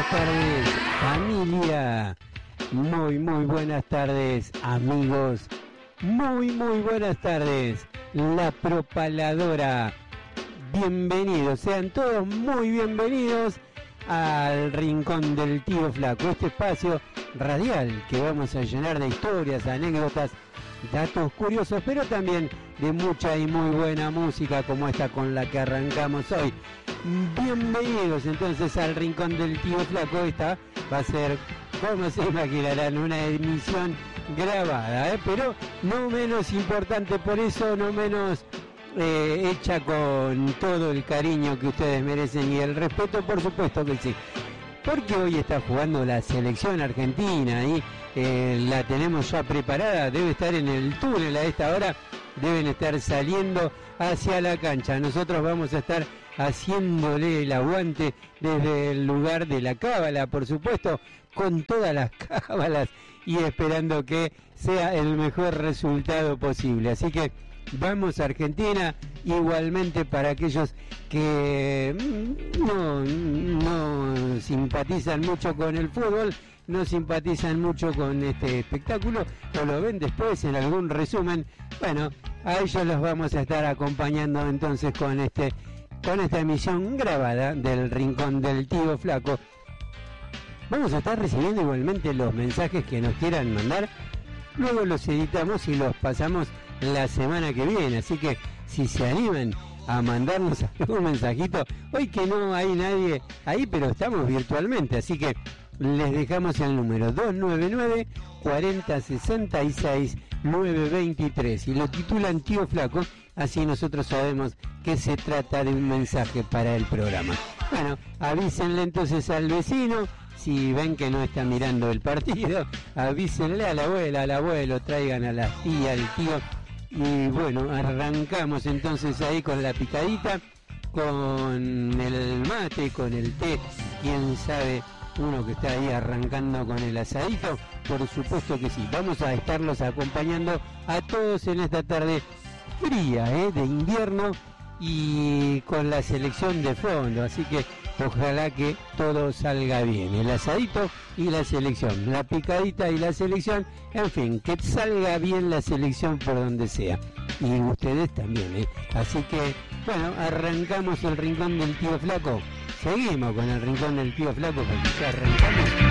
tardes, familia. Muy buenas tardes, amigos. Muy buenas tardes, la propaladora. Bienvenidos, sean todos muy bienvenidos al Rincón del Tío Flaco, este espacio radial que vamos a llenar de historias, anécdotas, datos curiosos, pero también de mucha y muy buena música como esta con la que arrancamos hoy. Bienvenidos entonces al Rincón del Tío Flaco. Esta va a ser, como se imaginarán, una emisión grabada, pero no menos importante por eso, no menos hecha con todo el cariño que ustedes merecen y el respeto, por supuesto que sí. Porque hoy está jugando la selección argentina y la tenemos ya preparada, debe estar en el túnel a esta hora, deben estar saliendo hacia la cancha. Nosotros vamos a estar haciéndole el aguante desde el lugar de la cábala, por supuesto, con todas las cábalas y esperando que sea el mejor resultado posible. Así que vamos a Argentina, igualmente para aquellos que no simpatizan mucho con el fútbol, no simpatizan mucho con este espectáculo, o lo ven después en algún resumen. Bueno, a ellos los vamos a estar acompañando entonces con esta emisión grabada del Rincón del Tío Flaco. Vamos a estar recibiendo igualmente los mensajes que nos quieran mandar, luego los editamos y los pasamos la semana que viene, así que si se animan a mandarnos algún mensajito, hoy que no hay nadie ahí, pero estamos virtualmente, así que les dejamos el número 299 4066 923 y lo titulan Tío Flaco, así nosotros sabemos que se trata de un mensaje para el programa. Bueno, avísenle entonces al vecino, si ven que no está mirando el partido, avísenle a la abuela, al abuelo, traigan a la tía, al tío. Y bueno, arrancamos entonces ahí con la picadita, con el mate, con el té, quién sabe, uno que está ahí arrancando con el asadito, por supuesto que sí. Vamos a estarlos acompañando a todos en esta tarde fría, de invierno y con la selección de fondo, así que ojalá que todo salga bien, el asadito y la selección, la picadita y la selección, en fin, que salga bien la selección por donde sea, y ustedes también, así que, bueno, arrancamos el Rincón del Tío Flaco, seguimos con el Rincón del Tío Flaco, porque ya arrancamos.